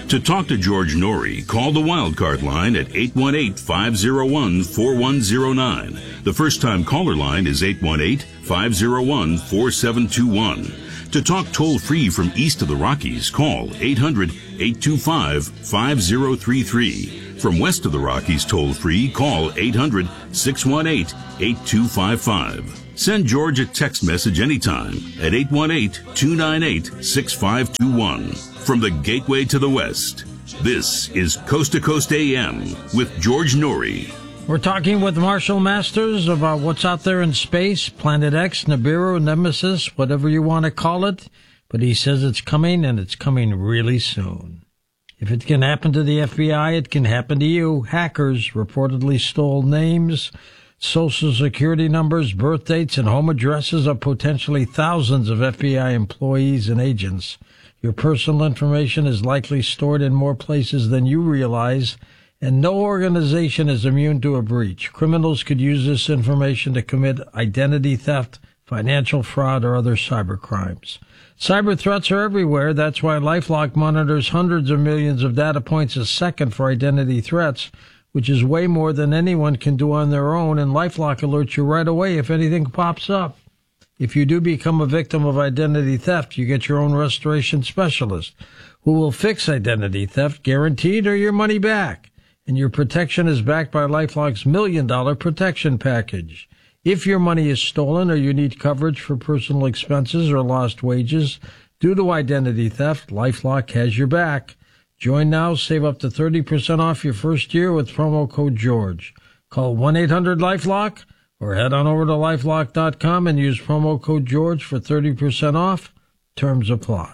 To talk to George Norrie, call the Wildcard line at 818-501-4109. The first-time caller line is 818-501-4721. To talk toll-free from east of the Rockies, call 800-825-5033. From west of the Rockies toll-free, call 800-618-8255. Send George a text message anytime at 818-298-6521. From the Gateway to the West, this is Coast to Coast AM with George Norrie. We're talking with Marshall Masters about what's out there in space, Planet X, Nibiru, Nemesis, whatever you want to call it. But he says it's coming, and it's coming really soon. If it can happen to the FBI, it can happen to you. Hackers reportedly stole names, social security numbers, birth dates, and home addresses of potentially thousands of FBI employees and agents. Your personal information is likely stored in more places than you realize, and no organization is immune to a breach. Criminals could use this information to commit identity theft, financial fraud, or other cyber crimes. Cyber threats are everywhere. That's why LifeLock monitors hundreds of millions of data points a second for identity threats, which is way more than anyone can do on their own, and LifeLock alerts you right away if anything pops up. If you do become a victim of identity theft, you get your own restoration specialist who will fix identity theft, guaranteed, or your money back. And your protection is backed by LifeLock's $1 Million Protection Package. If your money is stolen or you need coverage for personal expenses or lost wages due to identity theft, LifeLock has your back. Join now, save up to 30% off your first year with promo code George. Call 1-800-LifeLock or head on over to LifeLock.com and use promo code George for 30% off. Terms apply.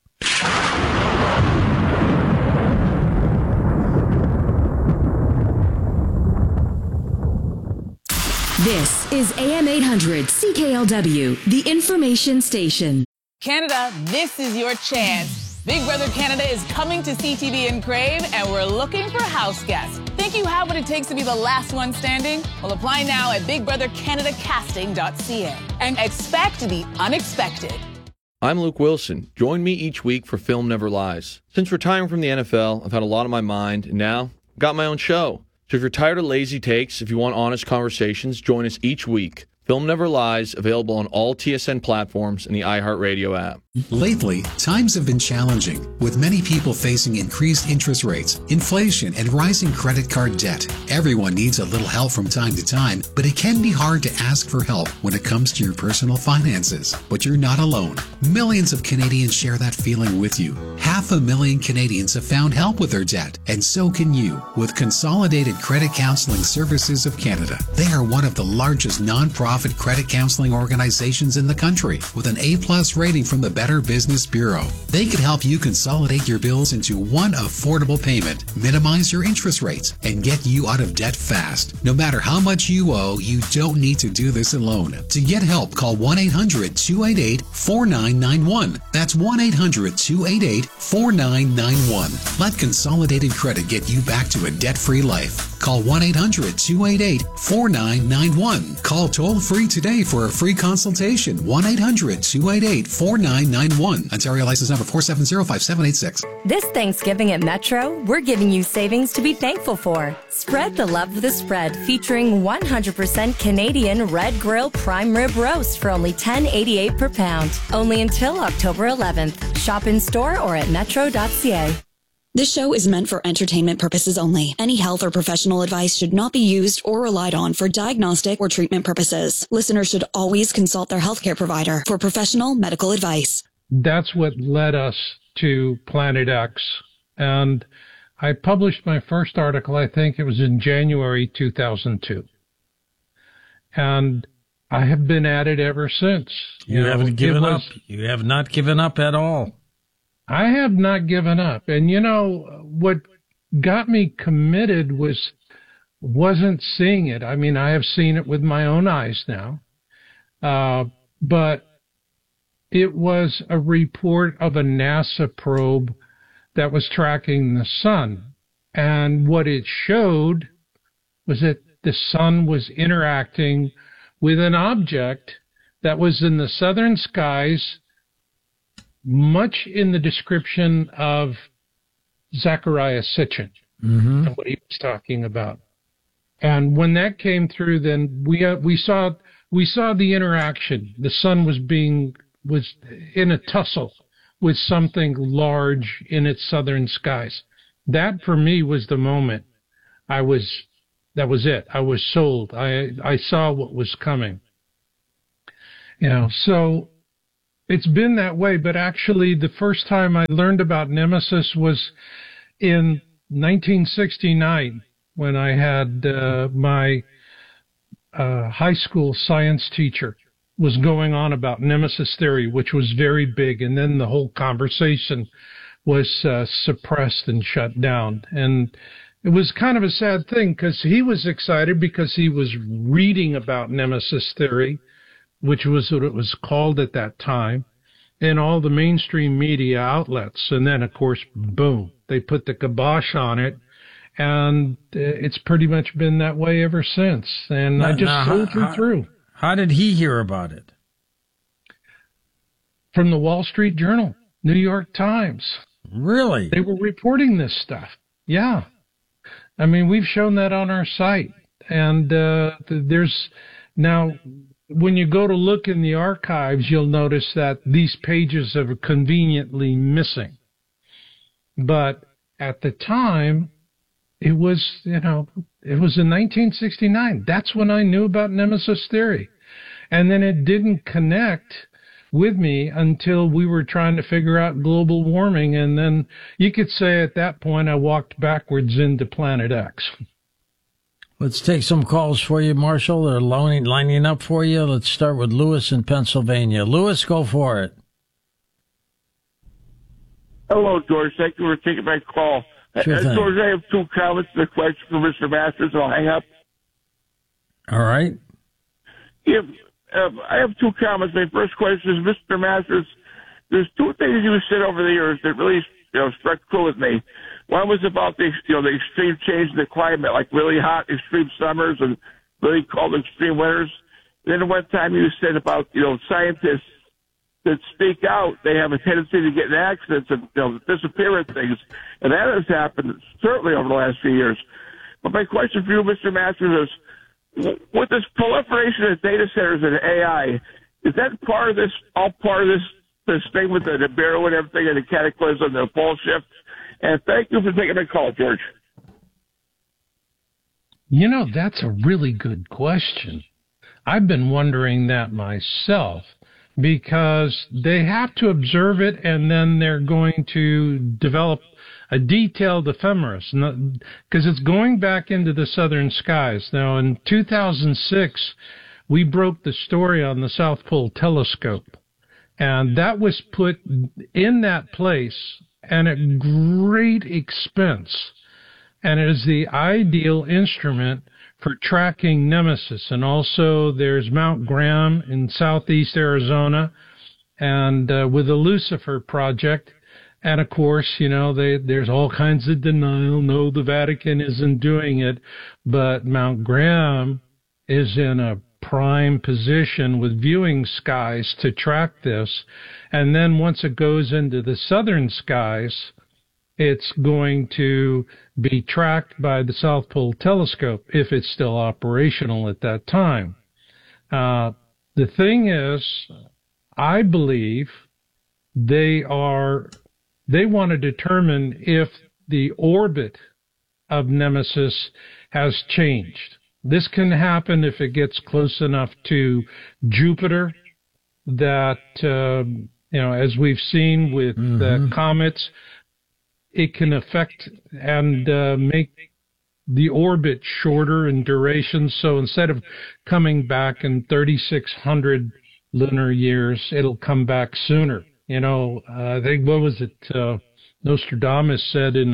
This is AM 800 CKLW, the information station. Canada, this is your chance. Big Brother Canada is coming to CTV and Crave, and we're looking for house guests. Think you have what it takes to be the last one standing? Well, apply now at BigBrotherCanadaCasting.ca and expect the unexpected. I'm Luke Wilson. Join me each week for Film Never Lies. Since retiring from the NFL, I've had a lot on my mind, and now I've got my own show. So if you're tired of lazy takes, if you want honest conversations, join us each week. Film Never Lies, available on all TSN platforms and the iHeartRadio app. Lately, times have been challenging, with many people facing increased interest rates, inflation, and rising credit card debt. Everyone needs a little help from time to time, but it can be hard to ask for help when it comes to your personal finances. But you're not alone. Millions of Canadians share that feeling with you. 500,000 Canadians have found help with their debt, and so can you with Consolidated Credit Counseling Services of Canada. They are one of the largest non-profit credit counseling organizations in the country with an A+ rating from the Better Business Bureau. They could help you consolidate your bills into one affordable payment, minimize your interest rates, and get you out of debt fast. No matter how much you owe, you don't need to do this alone. To get help, call 1-800-288-4991. That's 1-800-288-4991. Let Consolidated Credit get you back to a debt-free life. Call 1-800-288-4991. Call toll-free today for a free consultation. 1-800-288-4991. Ontario license number 4705786. This Thanksgiving at Metro, we're giving you savings to be thankful for. Spread the love of the spread, featuring 100% Canadian red grill prime rib roast for only $10.88 per pound. Only until October 11th. Shop in store or at metro.ca. This show is meant for entertainment purposes only. Any health or professional advice should not be used or relied on for diagnostic or treatment purposes. Listeners should always consult their healthcare provider for professional medical advice. That's what led us to Planet X. And I published my first article, I think it was in January 2002. And I have been at it ever since. You haven't given up. You have not given up at all. I have not given up. And, you know, what got me committed wasn't seeing it. I mean, I have seen it with my own eyes now. But it was a report of a NASA probe that was tracking the sun. And what it showed was that the sun was interacting with an object that was in the southern skies, much in the description of Zecharia Sitchin and what he was talking about. And when that came through, then we saw the interaction. The sun was in a tussle with something large in its southern skies. That for me was the moment. That was it. I was sold. I saw what was coming. So it's been that way, but actually the first time I learned about Nemesis was in 1969 when I had my high school science teacher was going on about Nemesis theory, which was very big, and then the whole conversation was suppressed and shut down. And it was kind of a sad thing because he was excited because he was reading about Nemesis theory, which was what it was called at that time, in all the mainstream media outlets. And then, of course, boom, they put the kibosh on it, and it's pretty much been that way ever since. And I just soldiered through. How did he hear about it? From the Wall Street Journal, New York Times. Really? They were reporting this stuff. Yeah. I mean, we've shown that on our site. And there's now, when you go to look in the archives, you'll notice that these pages are conveniently missing. But at the time, it was in 1969. That's when I knew about Nemesis theory. And then it didn't connect with me until we were trying to figure out global warming. And then you could say at that point I walked backwards into Planet X. Let's take some calls for you, Marshall. They're lining up for you. Let's start with Lewis in Pennsylvania. Lewis, go for it. Hello, George. Thank you for taking my call. Sure thing. George, I have two comments and a question for Mr. Masters, and I'll hang up. All right. I have two comments. My first question is, Mr. Masters, there's two things you said over the years that really struck true with me. One was about the extreme change in the climate, like really hot, extreme summers and really cold, extreme winters. And then one time you said about, scientists that speak out, they have a tendency to get in accidents and disappear at things. And that has happened certainly over the last few years. But my question for you, Mr. Masters, is with this proliferation of data centers and AI, is that all part of this thing with the Nibiru and everything and the cataclysm, the pole shift? And thank you for taking my call, George. That's a really good question. I've been wondering that myself, because they have to observe it and then they're going to develop a detailed ephemeris, because it's going back into the southern skies. Now, in 2006, we broke the story on the South Pole Telescope, and that was put in that place and at great expense, and it is the ideal instrument for tracking Nemesis. And also there's Mount Graham in southeast Arizona, and with the Lucifer Project. And of course, there's all kinds of denial. No, the Vatican isn't doing it, but Mount Graham is in a prime position with viewing skies to track this. And then once it goes into the southern skies, it's going to be tracked by the South Pole Telescope if it's still operational at that time. The thing is, I believe they want to determine if the orbit of Nemesis has changed. This can happen if it gets close enough to Jupiter that, as we've seen with comets, it can affect and make the orbit shorter in duration. So instead of coming back in 3,600 lunar years, it'll come back sooner. I think, what was it? Nostradamus said in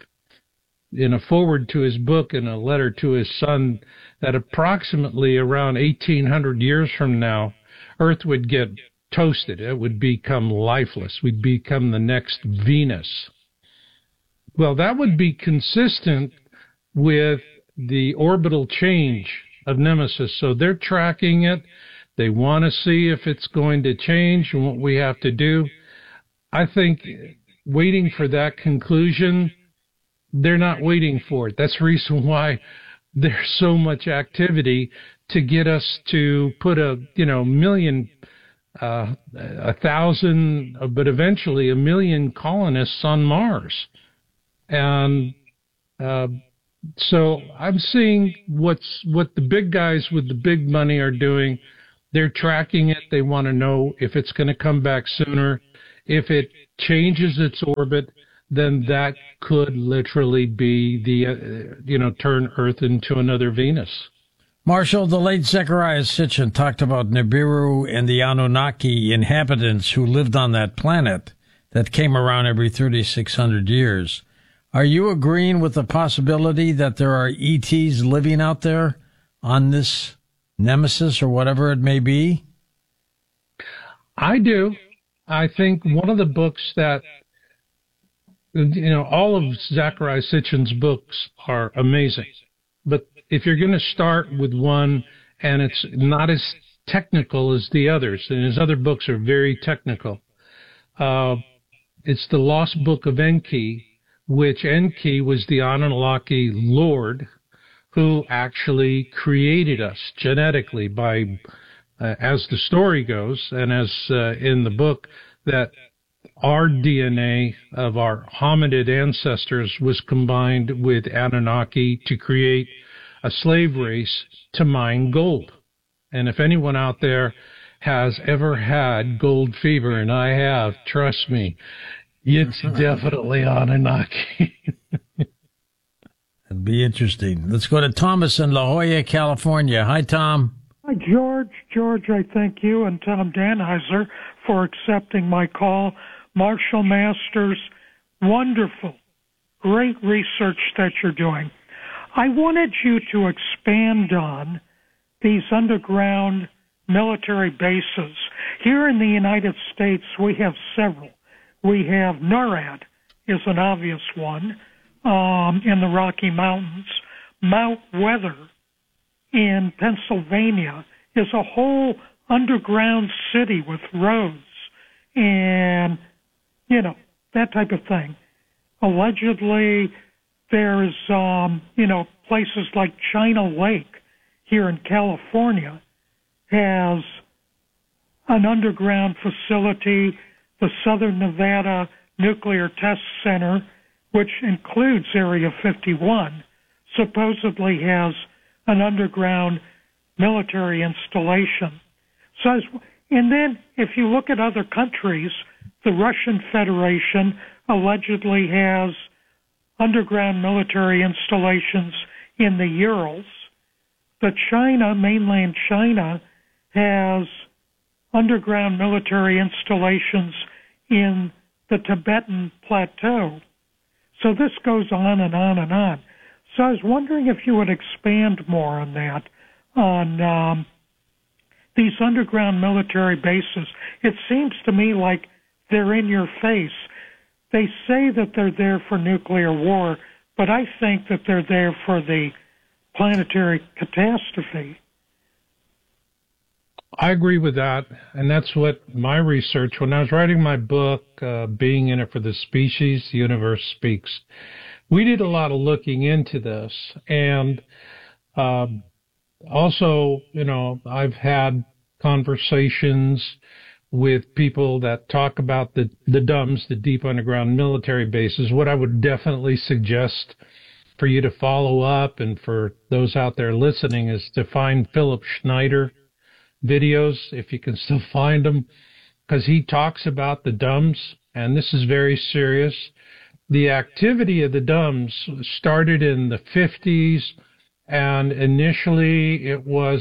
a foreword to his book, in a letter to his son, that approximately around 1,800 years from now, Earth would get toasted. It would become lifeless. We'd become the next Venus. Well, that would be consistent with the orbital change of Nemesis. So they're tracking it. They want to see if it's going to change and what we have to do. I think waiting for that conclusion they're not waiting for it. That's the reason why there's so much activity to get us to put million, 1,000, but eventually 1 million colonists on Mars. And so I'm seeing what the big guys with the big money are doing. They're tracking it. They want to know if it's going to come back sooner. If it changes its orbit, then that could literally be turn Earth into another Venus. Marshall, the late Zecharia Sitchin talked about Nibiru and the Anunnaki inhabitants who lived on that planet that came around every 3,600 years. Are you agreeing with the possibility that there are ETs living out there on this Nemesis or whatever it may be? I do. I think one of the books that, all of Zecharia Sitchin's books are amazing. But if you're going to start with one and it's not as technical as the others, and his other books are very technical, it's The Lost Book of Enki, which Enki was the Anunnaki Lord who actually created us genetically by, as the story goes, and as in the book, that our DNA of our hominid ancestors was combined with Anunnaki to create a slave race to mine gold. And if anyone out there has ever had gold fever, and I have, trust me, it's definitely Anunnaki. It'd be interesting. Let's go to Thomas in La Jolla, California. Hi, Tom. Hi, George. George, I thank you and Tom Danheiser for accepting my call. Marshall Masters, wonderful, great research that you're doing. I wanted you to expand on these underground military bases. Here in the United States, we have several. We have NORAD is an obvious one in the Rocky Mountains. Mount Weather in Pennsylvania is a whole underground city with roads and, that type of thing. Allegedly, there's, places like China Lake here in California has an underground facility. The Southern Nevada Nuclear Test Center, which includes Area 51, supposedly has an underground military installation. And then if you look at other countries, the Russian Federation allegedly has underground military installations in the Urals. Mainland China, has underground military installations in the Tibetan Plateau. So this goes on and on and on. So I was wondering if you would expand more on that, on these underground military bases. It seems to me like they're in your face. They say that they're there for nuclear war, but I think that they're there for the planetary catastrophe. I agree with that, and that's what my research, when I was writing my book, Being in It for the Species, the Universe Speaks, we did a lot of looking into this, and also, I've had conversations with people that talk about the DUMBs, the deep underground military bases. What I would definitely suggest for you to follow up, and for those out there listening, is to find Philip Schneider videos, if you can still find them, because he talks about the DUMBs, and this is very serious. The activity of the DUMBs started in the 50s, and initially it was,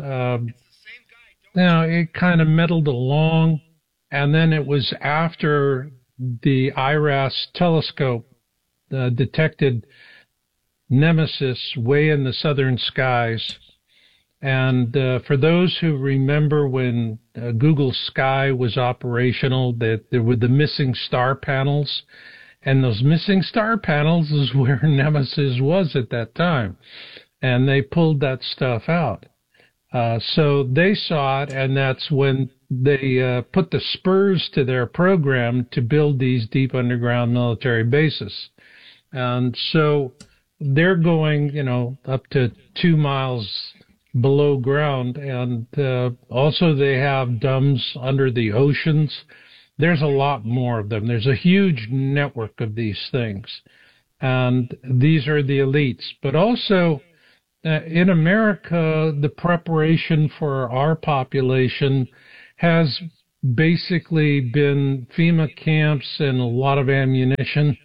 it kind of meddled along, and then it was after the IRAS telescope detected Nemesis way in the southern skies. And for those who remember when Google Sky was operational, that there were the missing star panels, and those missing star panels is where Nemesis was at that time, and they pulled that stuff out. So they saw it, and that's when they put the spurs to their program to build these deep underground military bases. And so they're going, up to 2 miles below ground. And also they have DUMBs under the oceans. There's a lot more of them. There's a huge network of these things. And these are the elites. But also in America, the preparation for our population has basically been FEMA camps and a lot of ammunition.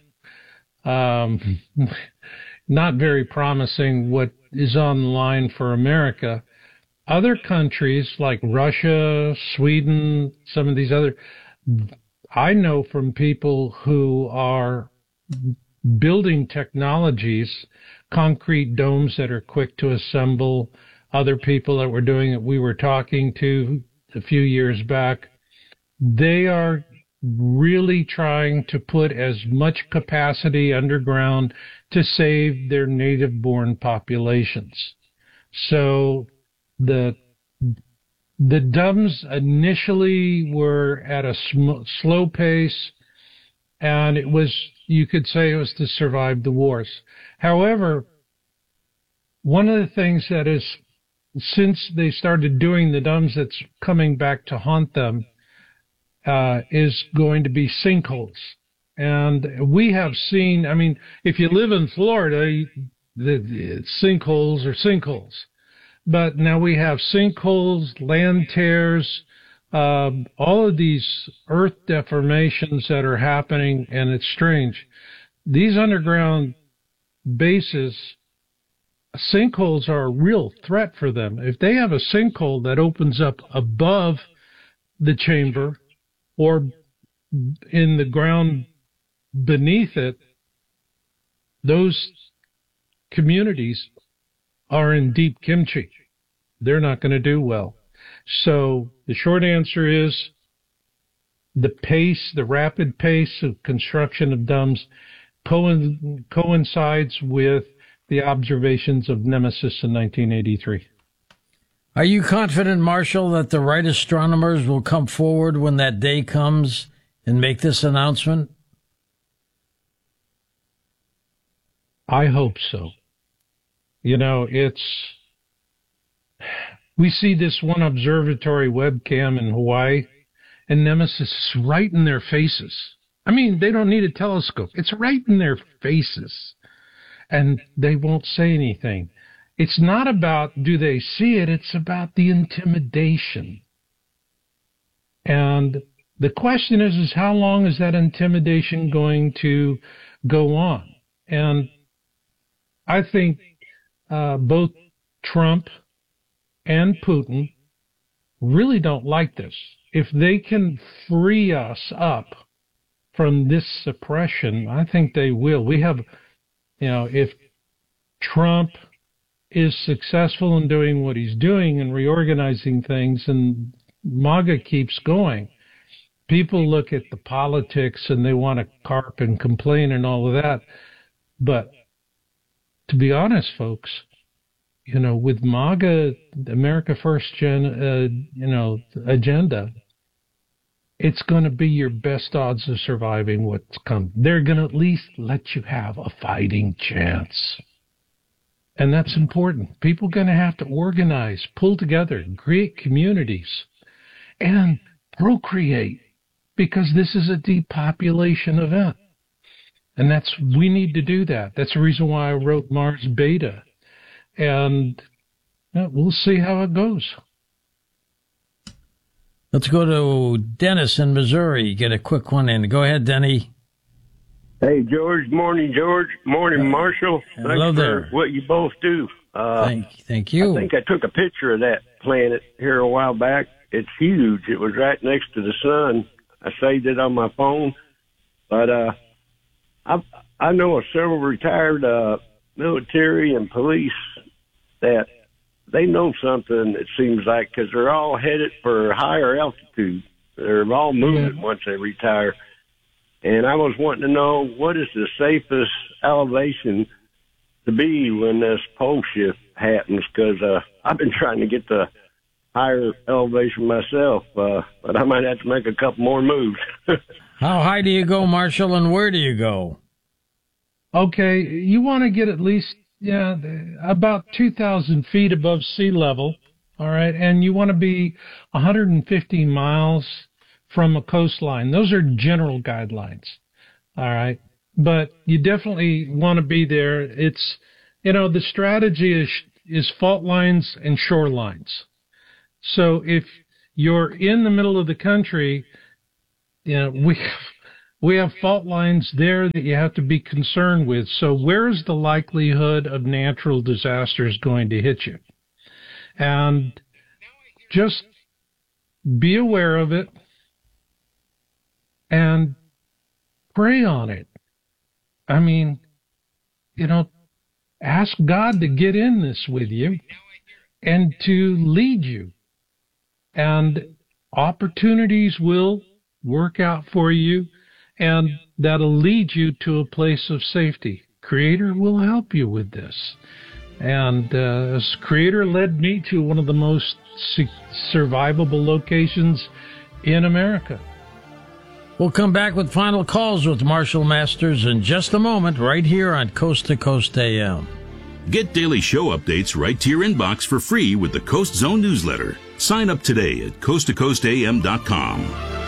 Not very promising what is on the line for America. Other countries like Russia, Sweden, some of these other, I know from people who are building technologies, concrete domes that are quick to assemble, other people that were doing it, we were talking to a few years back, they are really trying to put as much capacity underground to save their native-born populations. So the DUMBs initially were at a slow pace, and it was, you could say it was to survive the wars. However, one of the things that is, since they started doing the DUMBs that's coming back to haunt them, is going to be sinkholes. And we have seen, I mean, if you live in Florida, the sinkholes are sinkholes. But now we have sinkholes, land tears, all of these earth deformations that are happening, and it's strange. These underground bases, sinkholes are a real threat for them. If they have a sinkhole that opens up above the chamber or in the ground beneath it, those communities are in deep kimchi. They're not going to do well. So the short answer is the pace, the rapid pace of construction of DUMBs coincides with the observations of Nemesis in 1983. Are you confident, Marshall, that the right astronomers will come forward when that day comes and make this announcement? I hope so. We see this one observatory webcam in Hawaii, and Nemesis is right in their faces. I mean, they don't need a telescope. It's right in their faces. And they won't say anything. It's not about do they see it, it's about the intimidation. And the question is how long is that intimidation going to go on? And I think both Trump and Putin really don't like this. If they can free us up from this suppression, I think they will. We have, if Trump is successful in doing what he's doing and reorganizing things and MAGA keeps going, people look at the politics and they want to carp and complain and all of that. But to be honest, folks, with MAGA, America First agenda, it's going to be your best odds of surviving what's come. They're going to at least let you have a fighting chance. And that's important. People are going to have to organize, pull together, create communities, and procreate, because this is a depopulation event. And we need to do that. That's the reason why I wrote Mars Beta. And we'll see how it goes. Let's go to Dennis in Missouri. Get a quick one in. Go ahead, Denny. Hey, George. Morning, George. Morning, Marshall. Hello Thanks there. for what you both do. Thank you. I think I took a picture of that planet here a while back. It's huge. It was right next to the sun. I saved it on my phone. But I know of several retired military and police that they know something, it seems like, because they're all headed for higher altitude. They're all moving once they retire. And I was wanting to know, what is the safest elevation to be when this pole shift happens? Because I've been trying to get the higher elevation myself, but I might have to make a couple more moves. How high do you go, Marshall, and where do you go? Okay, you want to get at least about 2,000 feet above sea level, all right, and you want to be 150 miles from a coastline. Those are general guidelines, all right, but you definitely want to be there. It's, the strategy is fault lines and shorelines. So if you're in the middle of the country, we have fault lines there that you have to be concerned with. So where's the likelihood of natural disasters going to hit you? And just be aware of it and pray on it. I mean, ask God to get in this with you and to lead you. And opportunities will work out for you, and that'll lead you to a place of safety. Creator will help you with this. And as Creator led me to one of the most survivable locations in America. We'll come back with final calls with Marshall Masters in just a moment, right here on Coast to Coast AM. Get daily show updates right to your inbox for free with the Coast Zone newsletter. Sign up today at coasttocoastam.com.